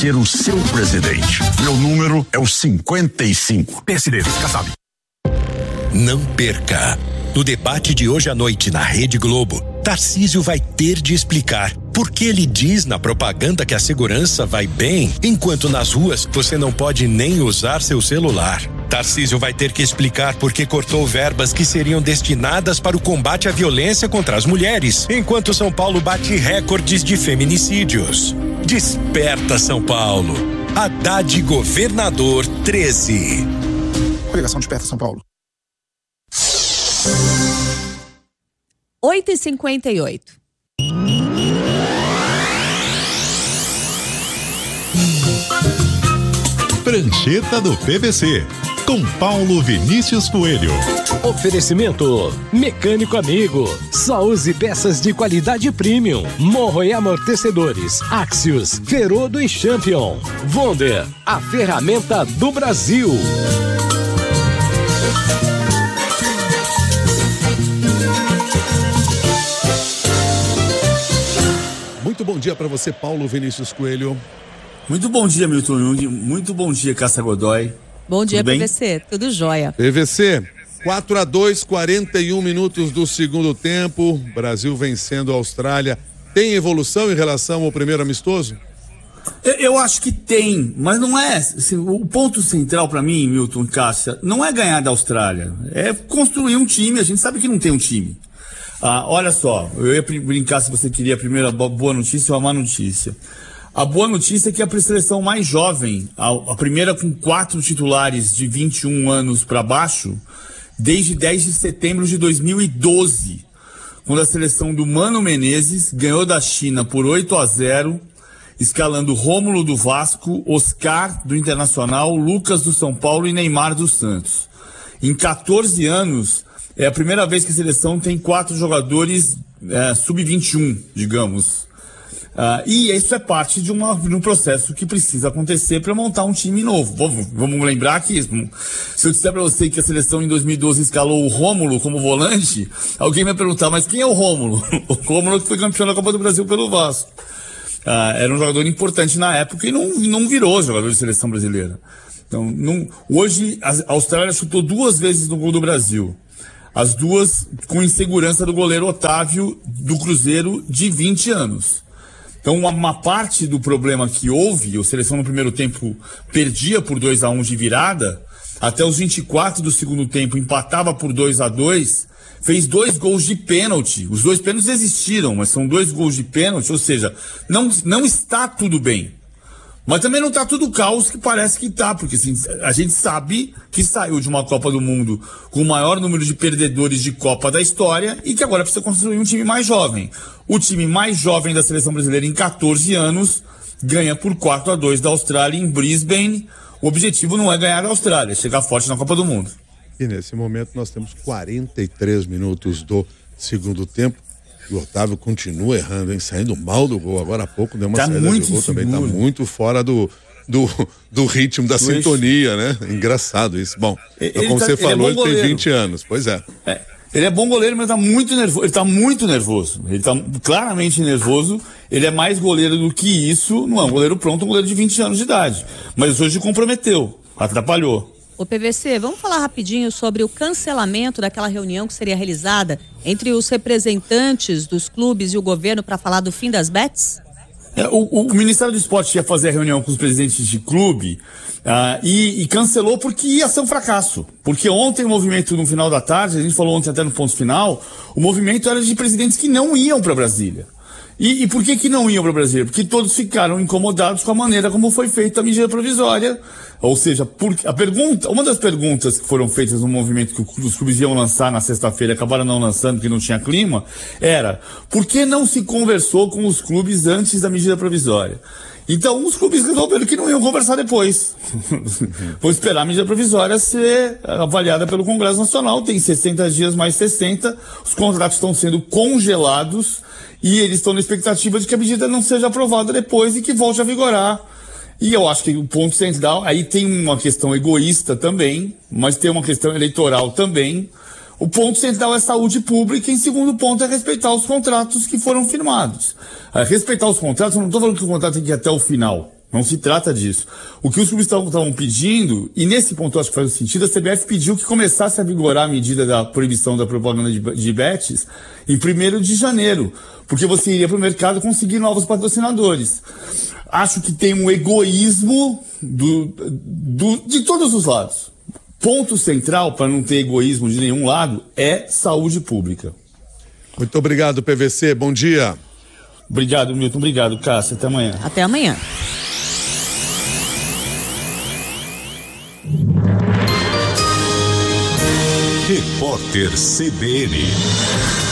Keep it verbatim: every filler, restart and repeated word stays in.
ser o seu presidente. Meu número é o cinquenta e cinco. P S D, fica sabe. Não perca. No debate de hoje à noite na Rede Globo, Tarcísio vai ter de explicar por que ele diz na propaganda que a segurança vai bem, enquanto nas ruas você não pode nem usar seu celular. Tarcísio vai ter que explicar por que cortou verbas que seriam destinadas para o combate à violência contra as mulheres, enquanto São Paulo bate recordes de feminicídios. Desperta, São Paulo. Haddad Governador treze. Coligação Desperta, São Paulo. oito e cinquenta e oito. Prancheta do P V C, com Paulo Vinícius Coelho. Oferecimento Mecânico Amigo. Só use peças de qualidade premium. Morro e amortecedores. Axios, Ferodo e Champion. Wonder, a ferramenta do Brasil. Muito bom dia para você, Paulo Vinícius Coelho. Muito bom dia, Milton Jung. Muito bom dia, Cássia Godoy. Bom dia, Tudo bem? P V C. Tudo jóia. P V C, quatro a dois, quarenta e um minutos do segundo tempo. Brasil vencendo a Austrália. Tem evolução em relação ao primeiro amistoso? Eu, eu acho que tem, mas não é. Assim, o ponto central para mim, Milton, Cássia, não é ganhar da Austrália. É construir um time. A gente sabe que não tem um time. Ah, olha só, eu ia brincar se você queria a primeira boa notícia ou a má notícia. A boa notícia é que a pré-seleção mais jovem, a, a primeira com quatro titulares de vinte e um anos para baixo, desde dez de setembro de dois mil e doze, quando a seleção do Mano Menezes ganhou da China por oito a zero, escalando Rômulo do Vasco, Oscar do Internacional, Lucas do São Paulo e Neymar do Santos. Em quatorze anos, é a primeira vez que a seleção tem quatro jogadores é, sub vinte e um, digamos. Uh, e isso é parte de, uma, de um processo que precisa acontecer para montar um time novo. Vamos, vamos lembrar que se eu disser para você que a seleção em dois mil e doze escalou o Rômulo como volante, alguém vai perguntar, mas quem é o Rômulo? O Rômulo que foi campeão da Copa do Brasil pelo Vasco. Uh, era um jogador importante na época e não, não virou jogador de seleção brasileira. Então, não, hoje a Austrália chutou duas vezes no gol do Brasil. As duas com insegurança do goleiro Otávio do Cruzeiro, de vinte anos. Então, uma, uma parte do problema que houve, a seleção no primeiro tempo perdia por dois a um de virada, até os vinte e quatro do segundo tempo empatava por dois a dois, fez dois gols de pênalti. Os dois pênaltis existiram, mas são dois gols de pênalti, ou seja, não, não está tudo bem. Mas também não está tudo caos que parece que está, porque assim, a gente sabe que saiu de uma Copa do Mundo com o maior número de perdedores de Copa da história e que agora precisa construir um time mais jovem. O time mais jovem da seleção brasileira em quatorze anos ganha por quatro a dois da Austrália em Brisbane. O objetivo não é ganhar da Austrália, é chegar forte na Copa do Mundo. E nesse momento nós temos quarenta e três minutos do segundo tempo. E o Otávio continua errando, hein? Saindo mal do gol. Agora há pouco deu uma tá saída muito de gol inseguro. também. Tá muito fora do, do, do ritmo, da Do sintonia, né? Engraçado isso. Bom, Ele como tá- você ele é falou, bom ele, tem goleiro. vinte anos. Pois é. É, ele é bom goleiro, mas tá muito nervoso. Ele tá muito nervoso. Ele tá claramente nervoso. Ele é mais goleiro do que isso. Não é um goleiro pronto, um goleiro de vinte anos de idade. Mas hoje comprometeu, atrapalhou. Ô P V C, vamos falar rapidinho sobre o cancelamento daquela reunião que seria realizada entre os representantes dos clubes e o governo para falar do fim das bets? É, o, o Ministério do Esporte ia fazer a reunião com os presidentes de clube uh, e, e cancelou porque ia ser um fracasso. Porque ontem o movimento, no final da tarde, a gente falou ontem até no ponto final, o movimento era de presidentes que não iam para Brasília. E, e por que que não iam para Brasília? Porque todos ficaram incomodados com a maneira como foi feita a medida provisória. Ou seja, por, a pergunta, uma das perguntas que foram feitas no movimento que os clubes iam lançar na sexta-feira e acabaram não lançando porque não tinha clima, era: por que não se conversou com os clubes antes da medida provisória? Então, os clubes resolveram que não iam conversar depois. Vou esperar a medida provisória ser avaliada pelo Congresso Nacional. Tem sessenta dias mais sessenta. Os contratos estão sendo congelados e eles estão na expectativa de que a medida não seja aprovada depois e que volte a vigorar. E eu acho que o ponto central, aí tem uma questão egoísta também, mas tem uma questão eleitoral também. O ponto central é saúde pública e, em segundo ponto, é respeitar os contratos que foram firmados. É, respeitar os contratos, eu não estou falando que o contrato tem que ir até o final. Não se trata disso. O que os clubes estavam pedindo, e nesse ponto eu acho que faz sentido, a C B F pediu que começasse a vigorar a medida da proibição da propaganda de, de bets em primeiro de janeiro, porque você iria para o mercado conseguir novos patrocinadores. Acho que tem um egoísmo do, do, de todos os lados. Ponto central, para não ter egoísmo de nenhum lado, é saúde pública. Muito obrigado, P V C. Bom dia. Obrigado, Milton. Obrigado, Cássio. Até amanhã. Até amanhã. Repórter C B N.